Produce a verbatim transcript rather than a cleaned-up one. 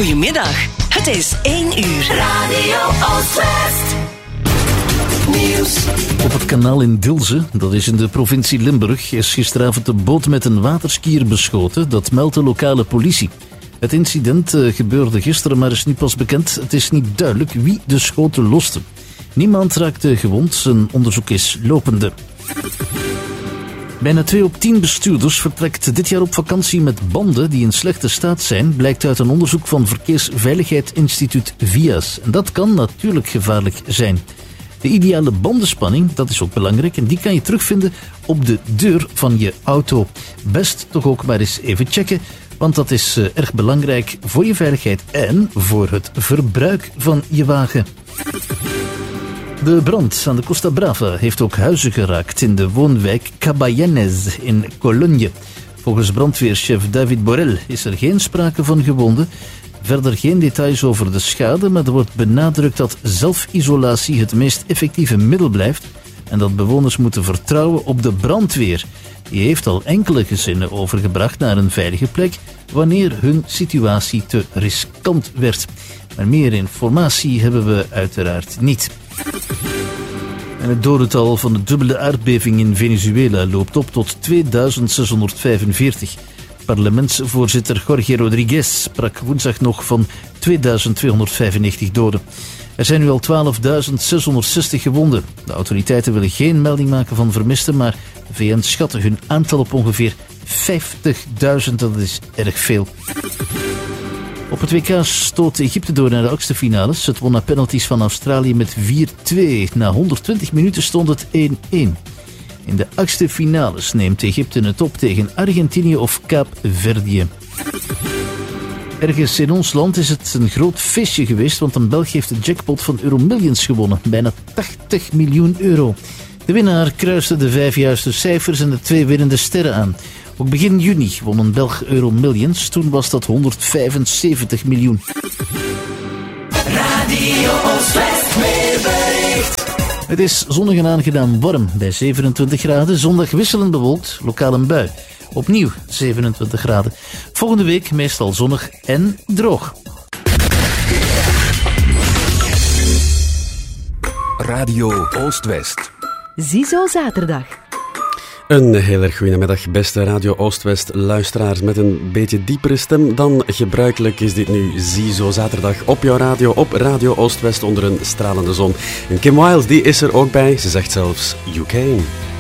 Goedemiddag, het is één uur. Radio Oostwest. Nieuws. Op het kanaal in Dilze, dat is in de provincie Limburg, is gisteravond een boot met een waterskier beschoten. Dat meldt de lokale politie. Het incident uh, gebeurde gisteren, maar is nu pas bekend. Het is niet duidelijk wie de schoten loste. Niemand raakte gewond, een onderzoek is lopende. Bijna twee op tien bestuurders vertrekt dit jaar op vakantie met banden die in slechte staat zijn, blijkt uit een onderzoek van Verkeersveiligheidsinstituut V I A S. En dat kan natuurlijk gevaarlijk zijn. De ideale bandenspanning, dat is ook belangrijk, en die kan je terugvinden op de deur van je auto. Best toch ook maar eens even checken, want dat is uh, erg belangrijk voor je veiligheid en voor het verbruik van je wagen. De brand aan de Costa Brava heeft ook huizen geraakt in de woonwijk Caballanes in Cologne. Volgens brandweerchef David Borrell is er geen sprake van gewonden. Verder geen details over de schade, maar er wordt benadrukt dat zelfisolatie het meest effectieve middel blijft en dat bewoners moeten vertrouwen op de brandweer. Die heeft al enkele gezinnen overgebracht naar een veilige plek wanneer hun situatie te riskant werd. Maar meer informatie hebben we uiteraard niet. En het dodental van de dubbele aardbeving in Venezuela loopt op tot tweeduizend zeshonderdvijfenveertig. Parlementsvoorzitter Jorge Rodriguez sprak woensdag nog van tweeduizend tweehonderdvijfennegentig doden. Er zijn nu al twaalfduizend zeshonderdzestig gewonden. De autoriteiten willen geen melding maken van vermisten, maar de V N schatten hun aantal op ongeveer vijftigduizend. Dat is erg veel. Op het W K stoot Egypte door naar de achtste finales. Het won na penalties van Australië met vier twee. Na honderdtwintig minuten stond het één-één. In de achtste finales neemt Egypte het op tegen Argentinië of Kaapverdië. Ergens in ons land is het een groot feestje geweest, want een Belg heeft de jackpot van Euromillions gewonnen. Bijna tachtig miljoen euro. De winnaar kruiste de vijf juiste cijfers en de twee winnende sterren aan. Ook begin juni won een Belg Euromillions. Toen was dat honderdvijfenzeventig miljoen. Radio Oostwest weerbericht. Het is zonnig en aangenaam warm bij zevenentwintig graden. Zondag wisselend bewolkt, lokaal een bui. Opnieuw zevenentwintig graden. Volgende week meestal zonnig en droog. Radio Oostwest. Ziezo zaterdag. Een heel erg goedemiddag, beste Radio Oostwest luisteraars. Met een beetje diepere stem dan gebruikelijk is dit nu Ziezo zaterdag op jouw radio, op Radio Oostwest onder een stralende zon. En Kim Wilde, die is er ook bij. Ze zegt zelfs, you came.